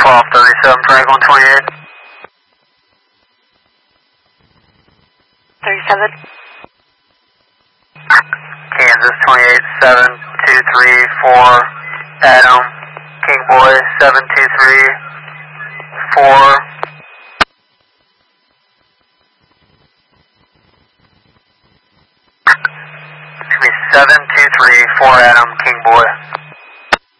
1237 Franklin 28. 37. Kansas 28 7234 Adam King Boy 7234. Excuse me, 7234 Adam King Boy.